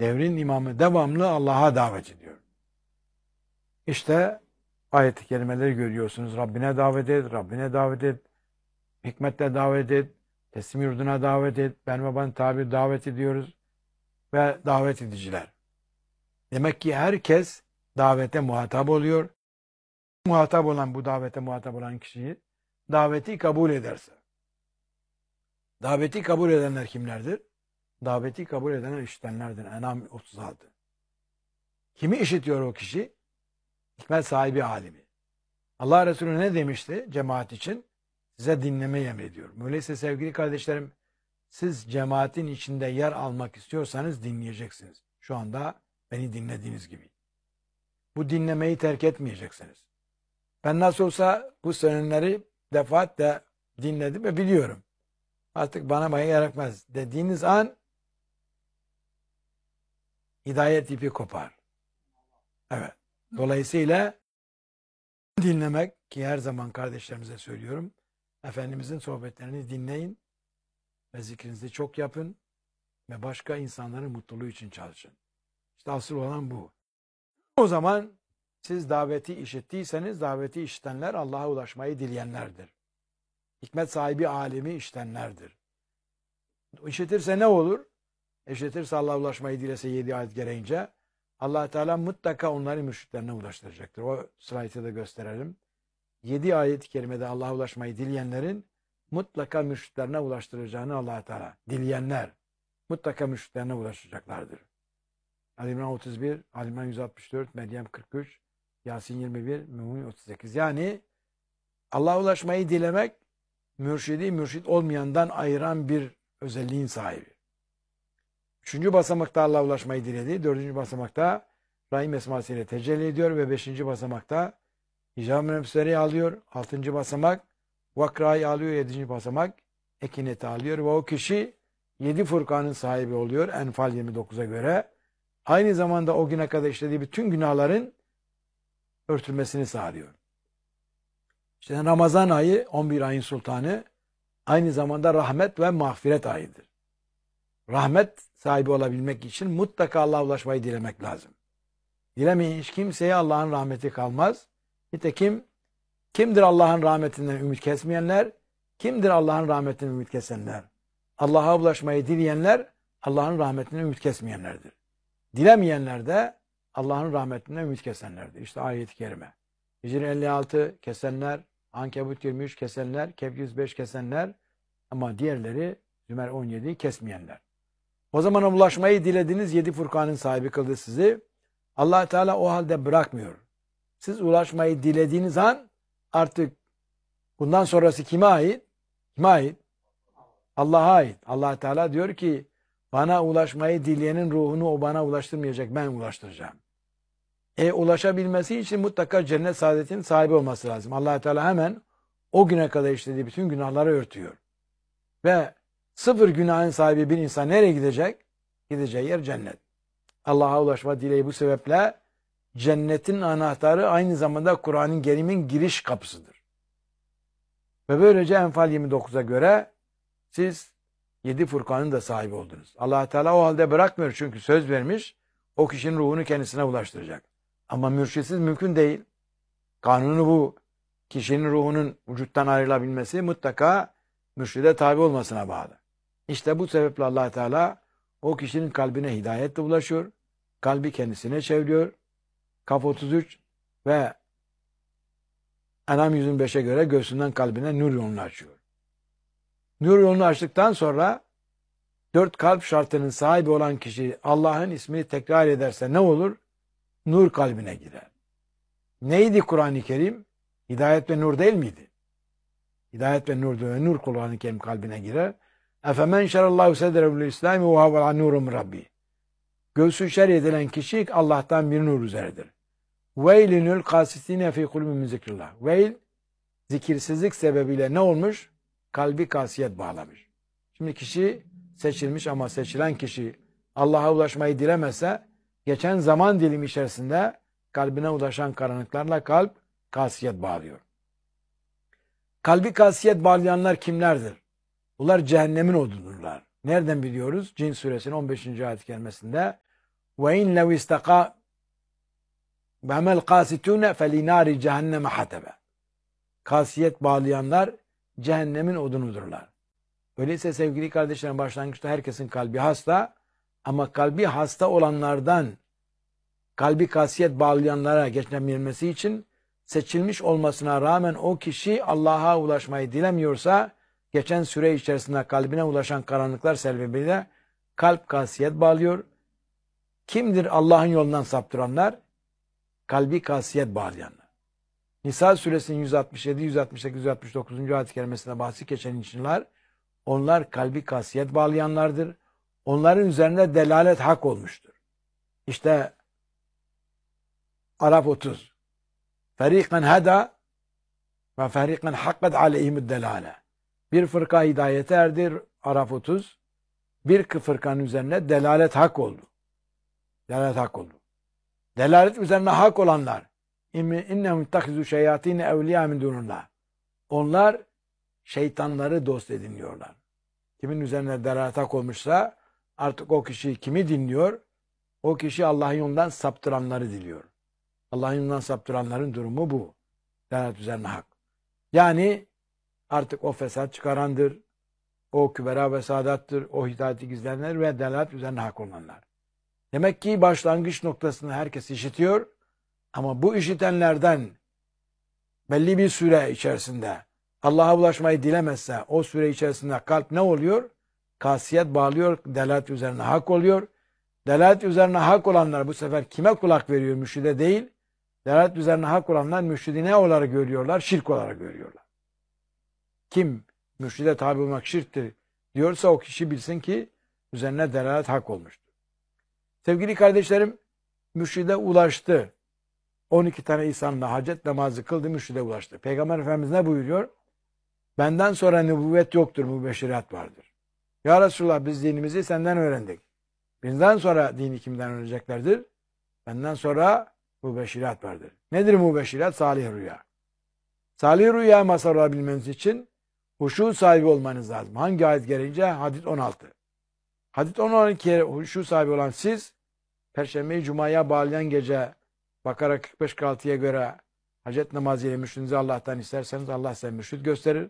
devrin imamı devamlı Allah'a davet ediyor. İşte ayet-i kerimeleri görüyorsunuz. Rabbine davet et, Rabbine davet et, hikmetle davet et, teslim yurduna davet et, ben baban tabi davet ediyoruz ve davet ediciler. Demek ki herkes davete muhatap oluyor. Muhatap olan, bu davete muhatap olan kişiyi daveti kabul ederse. Daveti kabul edenler kimlerdir? Daveti kabul edenler işitenlerdir. En'am 36. Kimi işitiyor o kişi? Hikmet sahibi alimi. Allah Resulü ne demişti cemaat için? Size dinlemeyi emrediyor. Öyleyse sevgili kardeşlerim, siz cemaatin içinde yer almak istiyorsanız dinleyeceksiniz. Şu anda beni dinlediğiniz gibi. Bu dinlemeyi terk etmeyeceksiniz. Ben nasıl olsa bu söylenenleri defaatle dinledim ve biliyorum. Artık bana gerekmez dediğiniz an hidayet ipi kopar. Evet. Dolayısıyla dinlemek, ki her zaman kardeşlerimize söylüyorum, Efendimizin sohbetlerini dinleyin ve zikrinizi çok yapın ve başka insanların mutluluğu için çalışın. İşte asıl olan bu. O zaman siz daveti işittiyseniz daveti işitenler Allah'a ulaşmayı dileyenlerdir. Hikmet sahibi alemi işitenlerdir. İşitirse ne olur? İşitirse Allah'a ulaşmayı dilese 7 ayet gereğince Allah Teala mutlaka onları mürşitlerine ulaştıracaktır. O slaytı da gösterelim. 7 ayet-i kerimede Allah'a ulaşmayı dileyenlerin mutlaka mürşitlerine ulaştıracağını Allah Teala. Dileyenler mutlaka mürşitlerine ulaşacaklardır. Ali İmran 31, Ali İmran 164, Meryem 43, Yasin 21, Mümin 38. Yani Allah'a ulaşmayı dilemek mürşidi mürşit olmayandan ayıran bir özelliğin sahibi. 3. basamakta Allah'a ulaşmayı diledi. 4. basamakta Rahim esmasıyla tecelli ediyor ve 5. basamakta Hicab-ı Nefsleri alıyor. 6. basamak Vakra'yı alıyor. 7. basamak Ekinet'i alıyor ve o kişi 7 Furkan'ın sahibi oluyor. Enfal 29'a göre. Aynı zamanda o güne kadar işlediği bütün günahların örtülmesini sağlıyor. İşte Ramazan ayı 11 ayın sultanı, aynı zamanda rahmet ve mağfiret ayıdır. Rahmet sahibi olabilmek için mutlaka Allah'a ulaşmayı dilemek lazım. Dilemeyin hiç kimseye Allah'ın rahmeti kalmaz. Nitekim kimdir Allah'ın rahmetinden ümit kesmeyenler? Kimdir Allah'ın rahmetinden ümit kesenler? Allah'a ulaşmayı dileyenler Allah'ın rahmetinden ümit kesmeyenlerdir. Dilemeyenler de Allah'ın rahmetinden ümit kesenlerdir. İşte ayet-i kerime. Hicr 56 kesenler, Ankebut 23 kesenler, Kehf 105 kesenler ama diğerleri Zümer 17 kesmeyenler. O zaman ulaşmayı dilediğiniz 7 Furkan'ın sahibi kıldı sizi. Allah Teala o halde bırakmıyor. Siz ulaşmayı dilediğiniz an artık bundan sonrası kime ait? Kime ait? Allah'a ait. Allah Teala diyor ki bana ulaşmayı dileyenin ruhunu o bana ulaştırmayacak, ben ulaştıracağım. Ulaşabilmesi için mutlaka cennet saadetinin sahibi olması lazım. Allah Teala hemen o güne kadar işlediği bütün günahları örtüyor. Ve 0 günahın sahibi bir insan nereye gidecek? Gideceği yer cennet. Allah'a ulaşma dileği bu sebeple cennetin anahtarı aynı zamanda Kur'an-ı Kerim'in giriş kapısıdır. Ve böylece Enfal 29'a göre siz 7 Furkan'ın da sahibi oldunuz. Allah Teala o halde bırakmıyor çünkü söz vermiş, o kişinin ruhunu kendisine ulaştıracak. Ama mürşitsiz mümkün değil. Kanunu bu. Kişinin ruhunun vücuttan ayrılabilmesi mutlaka mürşide tabi olmasına bağlı. İşte bu sebeple Allah Teala o kişinin kalbine hidayetle ulaşıyor. Kalbi kendisine çeviriyor. Kaf 33 ve En'am 125'e göre göğsünden kalbine nur yolunu açıyor. Nur yolunu açtıktan sonra 4 kalp şartının sahibi olan kişi Allah'ın ismini tekrar ederse ne olur? Nur kalbine girer. Neydi Kur'an-ı Kerim? Hidayet ve nur değil miydi? Hidayet ve nur ve nur Kur'an-ı Kerim kalbine girer. Efemen şerallahu sedrehu lil-İslam ve huve nurun rabbi. Göğsü şerh edilen kişi Allah'tan bir nur üzeridir. Veylinül kasisine fi kulubihim min zikrillah. Veyl zikirsizlik sebebiyle ne olmuş? Kalbi kasiyet bağlamış. Şimdi kişi seçilmiş ama seçilen kişi Allah'a ulaşmayı dilemezse geçen zaman dilimi içerisinde kalbine ulaşan karanlıklarla kalp kasiyet bağlıyor. Kalbi kasiyet bağlayanlar kimlerdir? Bunlar cehennemin odunurlar. Nereden biliyoruz? Cin suresinin 15. ayet-i kerimesinde ve in lev istaka ve amel kasitune felinari cehenneme hatebe. Kasiyet bağlayanlar cehennemin odunudurlar. Öyleyse sevgili kardeşlerim, başlangıçta herkesin kalbi hasta, ama kalbi hasta olanlardan kalbi kasiyet bağlayanlara geçebilmesi için seçilmiş olmasına rağmen o kişi Allah'a ulaşmayı dilemiyorsa, geçen süre içerisinde kalbine ulaşan karanlıklar sebebiyle kalp kasiyet bağlıyor. Kimdir Allah'ın yolundan saptıranlar? Kalbi kasiyet bağlayanlar. Nisa suresinin 167, 168, 169. ayet-i kerimesinde bahsi geçen insanlar, onlar kalbi kasiyet bağlayanlardır. Onların üzerinde delalet hak olmuştur. İşte Araf 30. Feriqen heda ve feriqen hakkat aleyhimud delale. Bir fırka hidayete erdir, Araf 30. Bir fırkanın üzerine delalet hak oldu. Delalet hak oldu. Delalet üzerine hak olanlar, innehum ittahizu şeyatine evliya min dunillah. Onlar şeytanları dost ediniyorlar. Kimin üzerine delalet hak olmuşsa artık o kişi kimi dinliyor? O kişi Allah'ın yolundan saptıranları diliyor. Allah'ın yolundan saptıranların durumu bu. Delalet üzerine hak. Yani artık o fesat çıkarandır, o kübera ve saadattır, o hidayeti gizleyenler ve delalet üzerine hak olanlar. Demek ki başlangıç noktasını herkes işitiyor, ama bu işitenlerden belli bir süre içerisinde Allah'a ulaşmayı dilemezse, o süre içerisinde kalp ne oluyor? Kasiyet bağlıyor, delalet üzerine hak oluyor. Delalet üzerine hak olanlar bu sefer kime kulak veriyor? Mürşide değil. Delalet üzerine hak olanlar mürşidi ne olarak görüyorlar? Şirk olarak görüyorlar. Kim mürşide tabi olmak şirktir diyorsa o kişi bilsin ki üzerine delalet hak olmuştur. Sevgili kardeşlerim, mürşide ulaştı. 12 tane insanla hacet namazı kıldı, mürşide ulaştı. Peygamber Efendimiz ne buyuruyor? Benden sonra nübüvvet yoktur, mübeşşirat vardır. Ya Resulullah, biz dinimizi senden öğrendik. Bizden sonra dini kimden öğreneceklerdir? Benden sonra mübeşşirat vardır. Nedir mübeşşirat? Salih rüya. Salih rüya mazhar olabilmeniz için huşu sahibi olmanız lazım. Hangi ayet gelince? Hadis 16. Hadis 12 huşu sahibi olan siz, Perşembeyi Cuma'ya bağlayan gece Bakara 45-46'ya göre hacet namazı ile mürşidinizi Allah'tan isterseniz Allah size mürşid gösterir.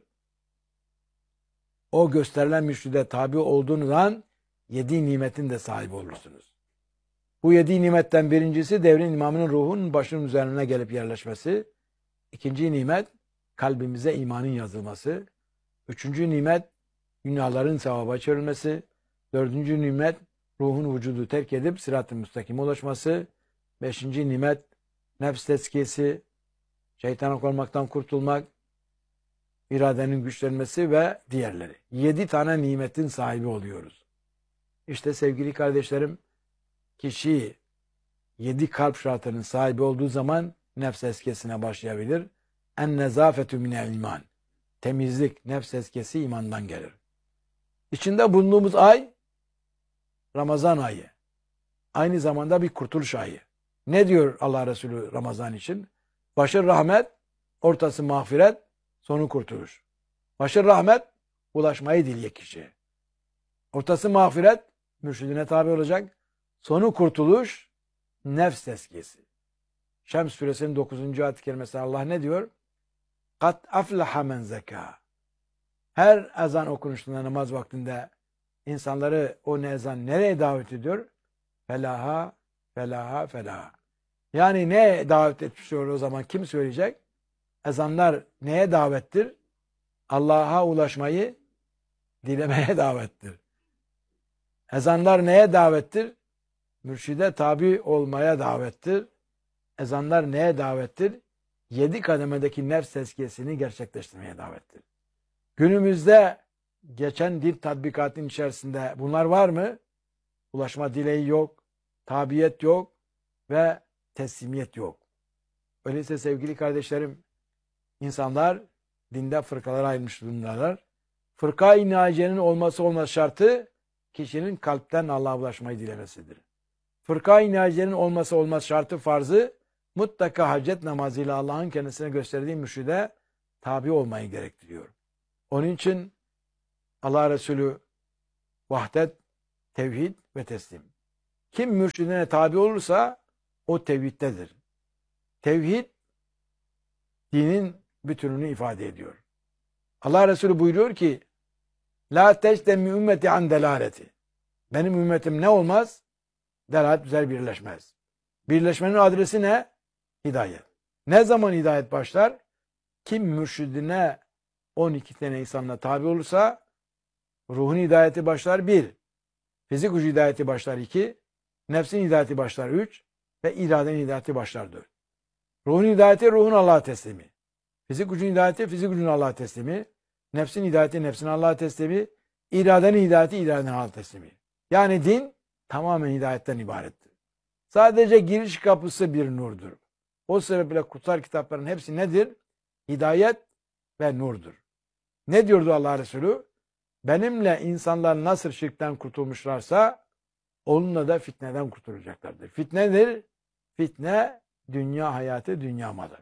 O gösterilen mürşide tabi olduğunuz an 7 nimetin de sahibi olursunuz. Bu 7 nimetten birincisi devrin imamının ruhunun başının üzerine gelip yerleşmesi. İkinci nimet kalbimize imanın yazılması. Üçüncü nimet günahların sevaba çevrilmesi. Dördüncü nimet ruhun vücudu terk edip sırat-ı müstakime ulaşması. Beşinci nimet nefs tezkiyesi, şeytana korkmaktan kurtulmak, iradenin güçlenmesi ve diğerleri. 7 tane nimetin sahibi oluyoruz. İşte sevgili kardeşlerim, kişi 7 kalp şartının sahibi olduğu zaman nefs tezkiyesine başlayabilir. En-nezafetü minel iman. Temizlik, nefs tezkiyesi imandan gelir. İçinde bulunduğumuz ay Ramazan ayı. Aynı zamanda bir kurtuluş ayı. Ne diyor Allah Resulü Ramazan için? Başı rahmet, ortası mağfiret, sonu kurtuluş. Başı rahmet, ulaşmayı dileyecek kişi. Ortası mağfiret, mürşidine tabi olacak. Sonu kurtuluş, nefs tezkiyesi. Şems suresinin 9. ayet-i kerimesinde Allah ne diyor? Kat aflaha men zeka. Her ezan okunuşunda namaz vaktinde insanları o ezan nereye davet ediyor? Felaha, felaha, felaha. Yani ne davet etmiş o zaman? Kim söyleyecek? Ezanlar neye davettir? Allah'a ulaşmayı dilemeye davettir. Ezanlar neye davettir? Mürşide tabi olmaya davettir. Ezanlar neye davettir? 7 kademedeki nefs tezkiyesini gerçekleştirmeye davettir. Günümüzde geçen dil tatbikatının içerisinde bunlar var mı? Ulaşma dileği yok, tabiyet yok ve teslimiyet yok. Öyleyse sevgili kardeşlerim, insanlar dinde fırkalara ayrılmış durumdalar. Fırka-i naciyenin olması olmaz şartı kişinin kalpten Allah'a ulaşmayı dilemesidir. Fırka-i naciyenin olması olmaz şartı farzı mutlaka hacet namazıyla Allah'ın kendisine gösterdiği mürşide tabi olmayı gerektiriyor. Onun için Allah Resulü vahdet, tevhid ve teslim. Kim mürşidine tabi olursa o tevhiddedir. Tevhid dinin bütününü ifade ediyor. Allah Resulü buyuruyor ki La tectemi ümmeti an delaleti. Benim ümmetim ne olmaz? Delalet üzere birleşmez. Birleşmenin adresi ne? Hidayet. Ne zaman hidayet başlar? Kim mürşidine 12 tane insanla tabi olursa ruhun hidayeti başlar 1. Fizik gücü hidayeti başlar 2. Nefsin hidayeti başlar 3. Ve iradenin hidayeti başlar 4. Ruhun hidayeti ruhun Allah'a teslimi. Fizik gücün hidayeti fizik gücün Allah'a teslimi. Nefsin hidayeti nefsin Allah'a teslimi. İradenin hidayeti iradenin Allah'a teslimi. Yani din tamamen hidayetten ibarettir. Sadece giriş kapısı bir nurdur. O sebeple kutsal kitapların hepsi nedir? Hidayet ve nurdur. Ne diyordu Allah Resulü? Benimle insanlar nasıl şirkten kurtulmuşlarsa onunla da fitneden kurtulacaklardır. Fitnedir. Fitne dünya hayatı, dünya malı.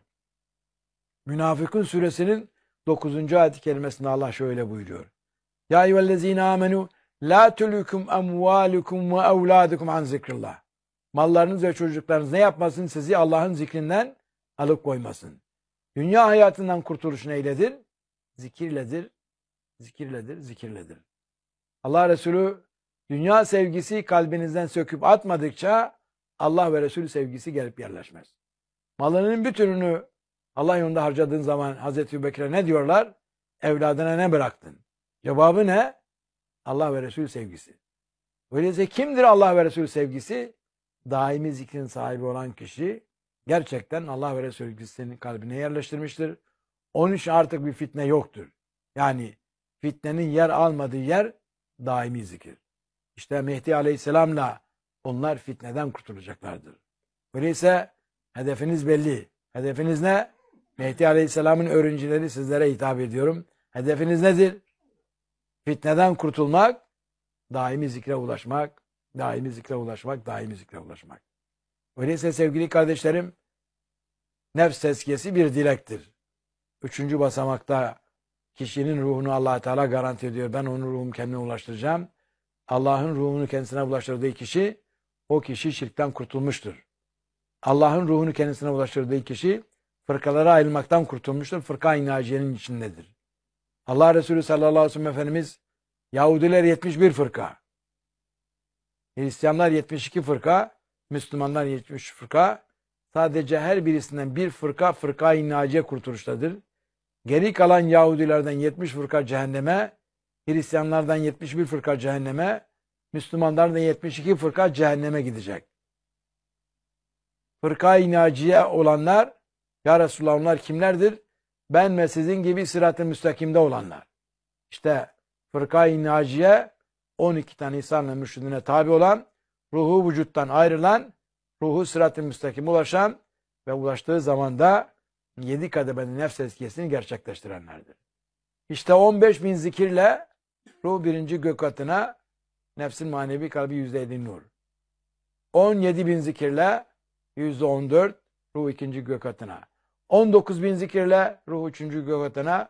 Münafıkun suresinin 9. ayet-i kerimesinde Allah şöyle buyuruyor. Ya eyyühellezine amenu la tulükum emvalukum ve evladukum an zikrillah. Mallarınız ve çocuklarınız ne yapmasın? Sizi Allah'ın zikrinden alıkoymasın. Dünya hayatından kurtuluş neyledir? Zikirledir, zikirledir, zikirledir. Allah Resulü dünya sevgisi kalbinizden söküp atmadıkça Allah ve Resulü sevgisi gelip yerleşmez. Malının bütününü Allah yolunda harcadığın zaman Hazreti Ebubekir'e ne diyorlar? Evladına ne bıraktın? Cevabı ne? Allah ve Resulü sevgisi. Öyleyse kimdir Allah ve Resulü sevgisi? Daimi zikrin sahibi olan kişi gerçekten Allah ve Resulü sevgisini kalbine yerleştirmiştir. Onun için artık bir fitne yoktur. Yani fitnenin yer almadığı yer daimi zikir. İşte Mehdi Aleyhisselam'la onlar fitneden kurtulacaklardır. Öyleyse hedefiniz belli. Hedefiniz ne? Mehdi Aleyhisselam'ın öğrencileri sizlere hitap ediyorum. Hedefiniz nedir? Fitneden kurtulmak, daimi zikre ulaşmak, daimi zikre ulaşmak, daimi zikre ulaşmak. Öyleyse sevgili kardeşlerim, nefs tezkiyesi bir dilektir. 3. basamakta kişinin ruhunu Allah Teala garanti ediyor. Ben onun ruhumu kendine ulaştıracağım. Allah'ın ruhunu kendisine ulaştırdığı kişi, o kişi şirkten kurtulmuştur. Allah'ın ruhunu kendisine ulaştırdığı kişi fırkalara ayrılmaktan kurtulmuştur. Fırka-i naciyenin içindedir. Allah Resulü sallallahu aleyhi ve sellem Efendimiz Yahudiler 71 fırka, Hristiyanlar 72 fırka, Müslümanlar 73 fırka. Sadece her birisinden bir fırka fırka-i naciye kurtuluştadır. Geri kalan Yahudilerden 70 fırka cehenneme, Hristiyanlardan 71 fırka cehenneme, Müslümanlardan 72 fırka cehenneme gidecek. Fırka-i naciye olanlar, ya Resulallah onlar kimlerdir? Ben ve sizin gibi sırat-ı müstakimde olanlar. İşte fırka-i naciye 12 tane insanla mürşidine tabi olan, ruhu vücuttan ayrılan, ruhu sırat-ı müstakime ulaşan ve ulaştığı zaman da 7 kademeli nefs tezkiyesini gerçekleştirenlerdir. İşte 15.000 zikirle ruh 1. gök katına, nefsin manevi kalbi %7 nur. 17.000 zikirle %14 ruh 2. gök katına. 19.000 zikirle ruh 3. gök katına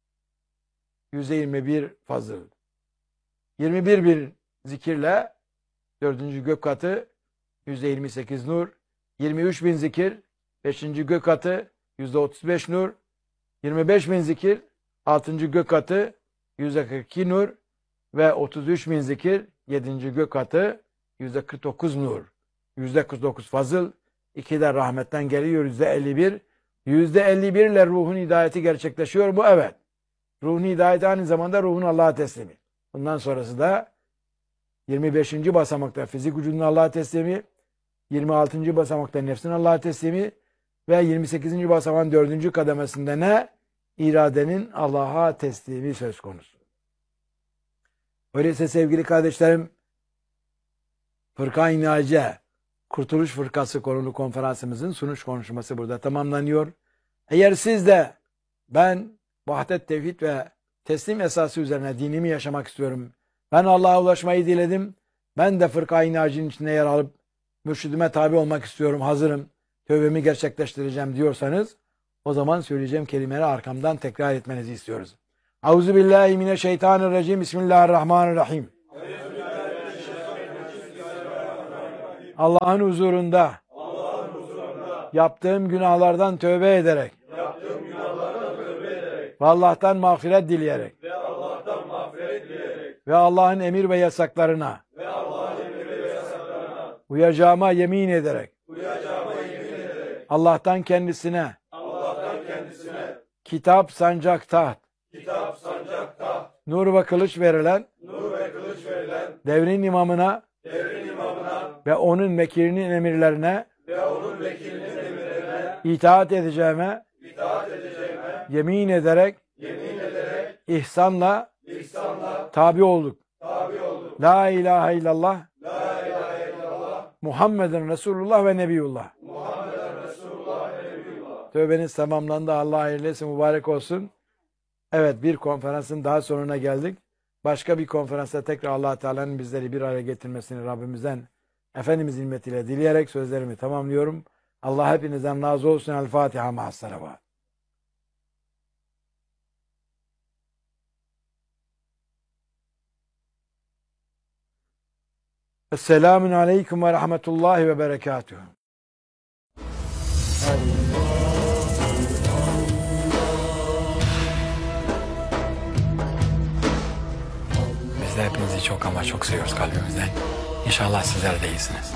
%21 fazıl. 21.000 zikirle 4. gök katı %28 nur. 23.000 zikir 5. gök katı %35 nur. 25.000 zikir 6. gök katı %42 nur ve 33.000 zikir 7. gök katı %49 nur. %49 fazıl. 2 de rahmetten geliyor %51. %51 ile ruhun hidayeti gerçekleşiyor mu? Evet. Ruhun hidayeti aynı zamanda ruhun Allah'a teslimi. Bundan sonrası da 25. basamakta fizik vücudun Allah'a teslimi, 26. basamakta nefsin Allah'a teslimi ve 28. basamağın 4. kademesinde ne? İradenin Allah'a teslimi söz konusu. Öyleyse sevgili kardeşlerim, Fırka-i Naciye, Kurtuluş Fırkası konulu konferansımızın sunuş konuşması burada tamamlanıyor. Eğer siz de ben vahdet, tevhid ve teslim esası üzerine dinimi yaşamak istiyorum, ben Allah'a ulaşmayı diledim, ben de Fırka-i Naciye'nin içinde yer alıp mürşidime tabi olmak istiyorum, hazırım, tövbemi gerçekleştireceğim diyorsanız, o zaman söyleyeceğim kelimeleri arkamdan tekrar etmenizi istiyoruz. Euzubillahimineşşeytanirracim. Bismillahirrahmanirrahim. Allah'ın huzurunda yaptığım günahlardan tövbe ederek ve Allah'tan mağfiret dileyerek ve Allah'ın emir ve yasaklarına uyacağıma yemin ederek Allah'tan kendisine kitap, sancak, taht, nur ve kılıç verilen devrin imamına ve onun vekilinin emirlerine itaat edeceğime yemin ederek ihsanla tabi olduk. La ilahe illallah Muhammeden Resulullah ve Nebiyullah. Tövbeniz tamamlandı. Allah hayırlı etsin, mübarek olsun. Evet, bir konferansın daha sonuna geldik. Başka bir konferansta tekrar Allah Teala'nın bizleri bir araya getirmesini Rabbimizden Efendimiz himmetiyle dileyerek sözlerimi tamamlıyorum. Allah hepinizden razı olsun. El Fatiha ma'as salavat. Esselamun aleyküm ve rahmetullahi ve berekatuhu. Biz de hepinizi çok ama çok seviyoruz kalbimizden. İnşallah sizler de iyisiniz.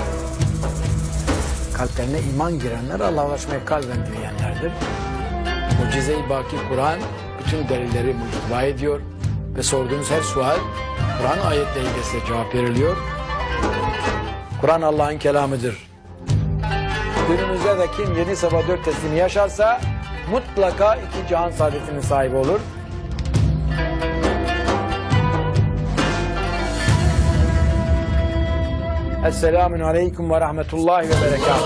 Kalplerine iman girenler Allah'laşmayı kalben dileyenlerdir. Mucize-i Baki Kur'an bütün delilleri muhteva ediyor ve sorduğunuz her sual Kur'an ayetleriyle size cevap veriliyor. Kur'an Allah'ın kelamıdır. Günümüzde de kim 7 sabah 4 teslimi yaşarsa mutlaka 2 cihan saadetinin sahibi olur. Esselamun aleyküm ve rahmetullahi ve berekatuhu.